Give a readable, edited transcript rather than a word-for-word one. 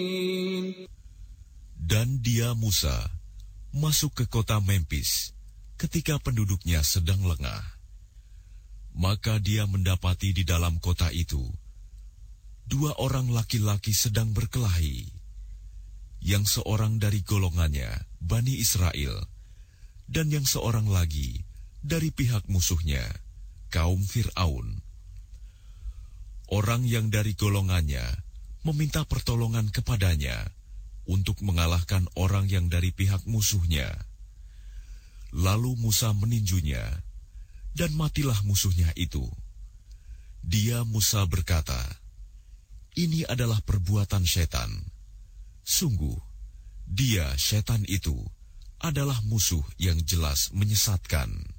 Dan dia Musa masuk ke kota Memphis ketika penduduknya sedang lengah. Maka dia mendapati di dalam kota itu 2 orang laki-laki sedang berkelahi, yang seorang dari golongannya Bani Israel, dan yang seorang lagi dari pihak musuhnya, kaum Fir'aun. Orang yang dari golongannya meminta pertolongan kepadanya untuk mengalahkan orang yang dari pihak musuhnya. Lalu Musa meninjunya, dan matilah musuhnya itu. Dia Musa berkata, "Ini adalah perbuatan setan. Sungguh, dia setan itu adalah musuh yang jelas menyesatkan."